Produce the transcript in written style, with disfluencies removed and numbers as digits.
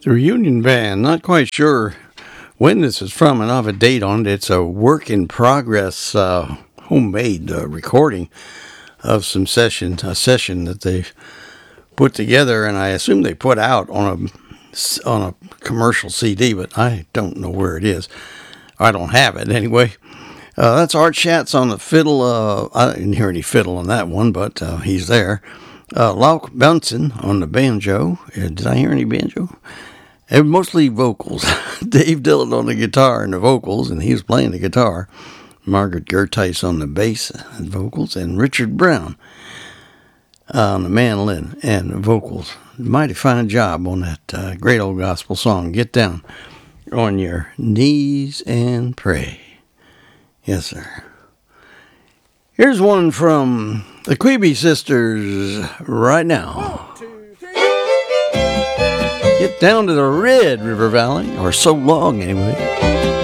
The Reunion Band, not quite sure when this is from and I have a date on it. It's a work in progress homemade recording of some a session that they put together, and I assume they put out on a commercial CD, but I don't know where it is. I don't have it anyway. That's Art Schatz on the fiddle. I didn't hear any fiddle on that one, but he's there. Locke Benson on the banjo. Did I hear any banjo? And mostly vocals. Dave Dillon on the guitar and the vocals, and he was playing the guitar. Margaret Gertice on the bass and vocals, and Richard Brown on the mandolin and the vocals. Mighty fine job on that great old gospel song, Get Down on Your Knees and Pray. Yes, sir. Here's one from the Queeby Sisters right now. 1, 2, 3. Get down to the Red River Valley, or so long anyway.